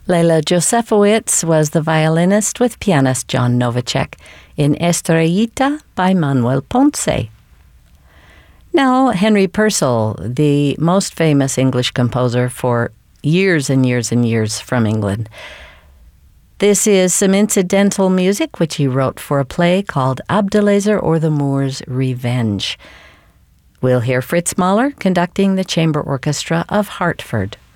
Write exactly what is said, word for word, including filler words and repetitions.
Leila Josefowicz was the violinist with pianist John Novacek in Estrellita by Manuel Ponce. Now, Henry Purcell, the most famous English composer for years and years and years from England. This is some incidental music which he wrote for a play called Abdelazer or the Moor's Revenge. We'll hear Fritz Mahler conducting the Chamber Orchestra of Hartford.